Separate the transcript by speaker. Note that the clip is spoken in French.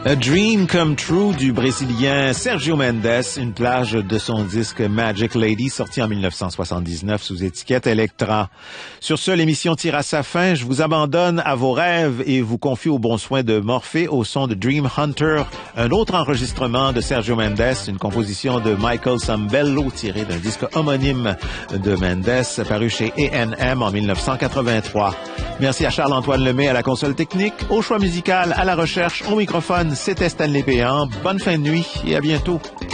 Speaker 1: A Dream Come True du Brésilien Sergio Mendes, une plage de son disque Magic Lady sorti en 1979 sous étiquette Elektra. Sur ce, l'émission tire à sa fin. Je vous abandonne à vos rêves et vous confie aux bons soins de Morphée au son de Dream Hunter, un autre enregistrement de Sergio Mendes, une composition de Michael Sambello tirée d'un disque homonyme de Mendes paru chez A&M en 1983. Merci à Charles-Antoine Lemay à la console technique, au choix musical, à la recherche, au microphone. C'était Stanley Péan. Bonne fin de nuit et à bientôt.